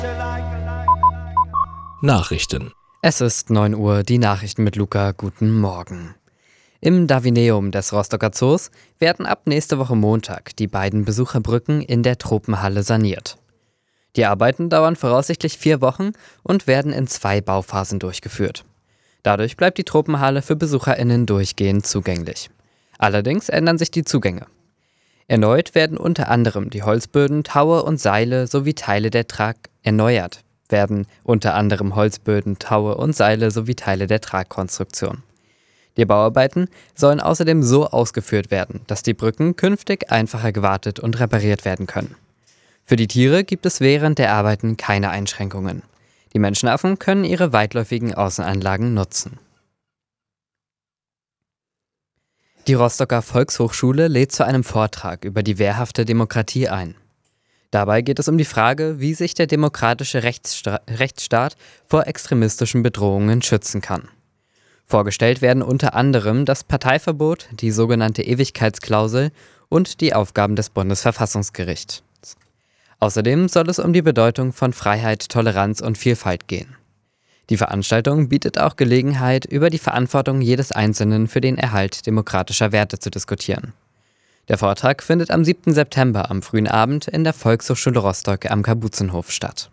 Nachrichten. Es ist 9 Uhr, die Nachrichten mit Luca. Guten Morgen. Im Davineum des Rostocker Zoos werden ab nächste Woche Montag die beiden Besucherbrücken in der Tropenhalle saniert. Die Arbeiten dauern voraussichtlich 4 Wochen und werden in 2 Bauphasen durchgeführt. Dadurch bleibt die Tropenhalle für BesucherInnen durchgehend zugänglich. Allerdings ändern sich die Zugänge. Erneut werden unter anderem die Holzböden, Taue und Seile sowie Teile der Tragkonstruktion. Die Bauarbeiten sollen außerdem so ausgeführt werden, dass die Brücken künftig einfacher gewartet und repariert werden können. Für die Tiere gibt es während der Arbeiten keine Einschränkungen. Die Menschenaffen können ihre weitläufigen Außenanlagen nutzen. Die Rostocker Volkshochschule lädt zu einem Vortrag über die wehrhafte Demokratie ein. Dabei geht es um die Frage, wie sich der demokratische Rechtsstaat vor extremistischen Bedrohungen schützen kann. Vorgestellt werden unter anderem das Parteiverbot, die sogenannte Ewigkeitsklausel und die Aufgaben des Bundesverfassungsgerichts. Außerdem soll es um die Bedeutung von Freiheit, Toleranz und Vielfalt gehen. Die Veranstaltung bietet auch Gelegenheit, über die Verantwortung jedes Einzelnen für den Erhalt demokratischer Werte zu diskutieren. Der Vortrag findet am 7. September am frühen Abend in der Volkshochschule Rostock am Kapuzenhof statt.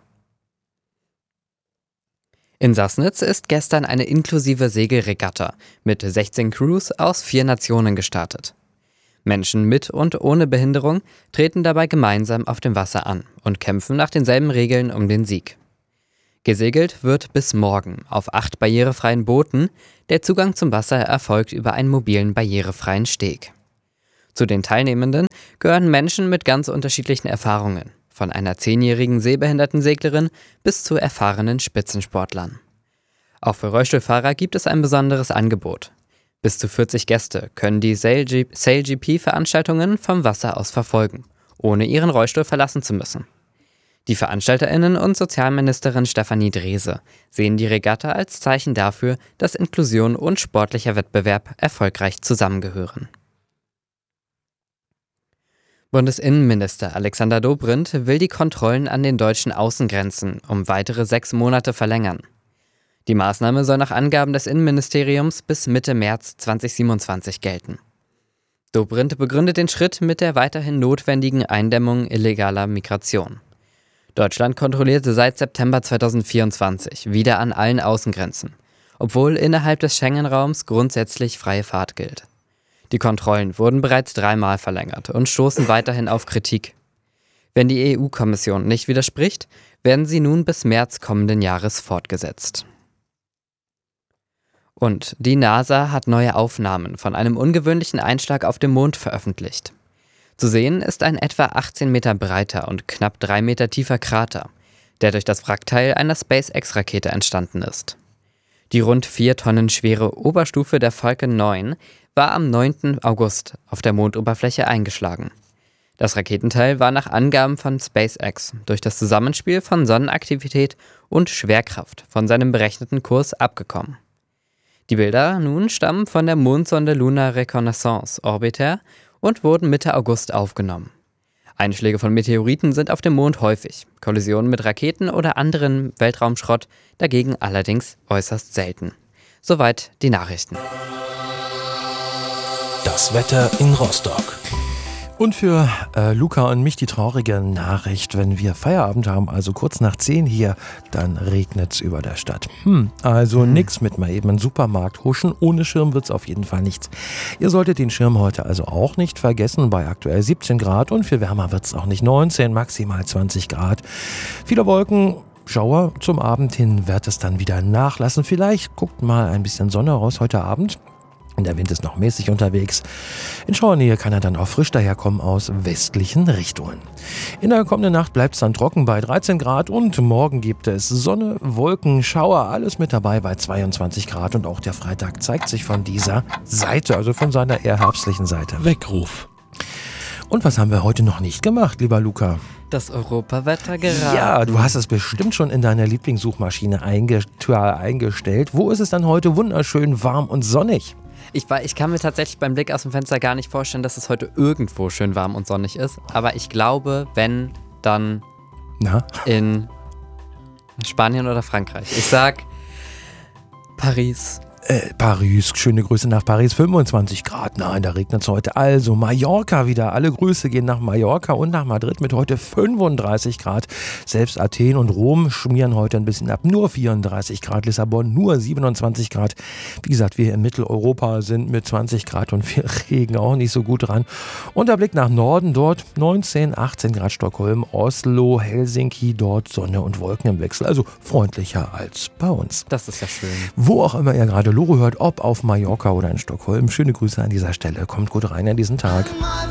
In Sassnitz ist gestern eine inklusive Segelregatta mit 16 Crews aus 4 Nationen gestartet. Menschen mit und ohne Behinderung treten dabei gemeinsam auf dem Wasser an und kämpfen nach denselben Regeln um den Sieg. Gesegelt wird bis morgen auf 8 barrierefreien Booten. Der Zugang zum Wasser erfolgt über einen mobilen barrierefreien Steg. Zu den Teilnehmenden gehören Menschen mit ganz unterschiedlichen Erfahrungen, von einer 10-jährigen sehbehinderten Seglerin bis zu erfahrenen Spitzensportlern. Auch für Rollstuhlfahrer gibt es ein besonderes Angebot. Bis zu 40 Gäste können die SailGP-Veranstaltungen vom Wasser aus verfolgen, ohne ihren Rollstuhl verlassen zu müssen. Die VeranstalterInnen und Sozialministerin Stefanie Drese sehen die Regatta als Zeichen dafür, dass Inklusion und sportlicher Wettbewerb erfolgreich zusammengehören. Bundesinnenminister Alexander Dobrindt will die Kontrollen an den deutschen Außengrenzen um weitere 6 Monate verlängern. Die Maßnahme soll nach Angaben des Innenministeriums bis Mitte März 2027 gelten. Dobrindt begründet den Schritt mit der weiterhin notwendigen Eindämmung illegaler Migration. Deutschland kontrollierte seit September 2024 wieder an allen Außengrenzen, obwohl innerhalb des Schengen-Raums grundsätzlich freie Fahrt gilt. Die Kontrollen wurden bereits 3-mal verlängert und stoßen weiterhin auf Kritik. Wenn die EU-Kommission nicht widerspricht, werden sie nun bis März kommenden Jahres fortgesetzt. Und die NASA hat neue Aufnahmen von einem ungewöhnlichen Einschlag auf dem Mond veröffentlicht. Zu sehen ist ein etwa 18 Meter breiter und knapp 3 Meter tiefer Krater, der durch das Wrackteil einer SpaceX-Rakete entstanden ist. Die rund 4 Tonnen schwere Oberstufe der Falcon 9 war am 9. August auf der Mondoberfläche eingeschlagen. Das Raketenteil war nach Angaben von SpaceX durch das Zusammenspiel von Sonnenaktivität und Schwerkraft von seinem berechneten Kurs abgekommen. Die Bilder nun stammen von der Mondsonde Lunar Reconnaissance Orbiter und wurden Mitte August aufgenommen. Einschläge von Meteoriten sind auf dem Mond häufig, Kollisionen mit Raketen oder anderen Weltraumschrott dagegen allerdings äußerst selten. Soweit die Nachrichten. Das Wetter in Rostock. Und für Luca und mich die traurige Nachricht, wenn wir Feierabend haben, also kurz nach 10 hier, dann regnet's über der Stadt. Also nix mit mal eben in den Supermarkt huschen, ohne Schirm wird's auf jeden Fall nichts. Ihr solltet den Schirm heute also auch nicht vergessen, bei aktuell 17 Grad und viel wärmer wird's auch nicht, 19, maximal 20 Grad. Viele Wolken, Schauer, zum Abend hin wird es dann wieder nachlassen. Vielleicht guckt mal ein bisschen Sonne raus heute Abend. Der Wind ist noch mäßig unterwegs. In Schauernähe kann er dann auch frisch daherkommen aus westlichen Richtungen. In der kommenden Nacht bleibt es dann trocken bei 13 Grad und morgen gibt es Sonne, Wolken, Schauer, alles mit dabei bei 22 Grad. Und auch der Freitag zeigt sich von dieser Seite, also von seiner eher herbstlichen Seite. Weckruf. Und was haben wir heute noch nicht gemacht, lieber Luca? Das Europawetter geraten. Ja, du hast es bestimmt schon in deiner Lieblingssuchmaschine eingestellt. Wo ist es dann heute wunderschön warm und sonnig? Ich kann mir tatsächlich beim Blick aus dem Fenster gar nicht vorstellen, dass es heute irgendwo schön warm und sonnig ist. Aber ich glaube, wenn, dann in Spanien oder Frankreich? Ich sag Paris. Paris, schöne Grüße nach Paris, 25 Grad, nein, da regnet es heute. Also Mallorca wieder, alle Grüße gehen nach Mallorca und nach Madrid mit heute 35 Grad. Selbst Athen und Rom schmieren heute ein bisschen ab, nur 34 Grad, Lissabon nur 27 Grad. Wie gesagt, wir in Mitteleuropa sind mit 20 Grad und viel Regen auch nicht so gut dran. Und der Blick nach Norden, dort 19, 18 Grad Stockholm, Oslo, Helsinki, dort Sonne und Wolken im Wechsel, also freundlicher als bei uns. Das ist ja schön. Wo auch immer ihr gerade Loro hört, ob auf Mallorca oder in Stockholm. Schöne Grüße an dieser Stelle. Kommt gut rein an diesen Tag.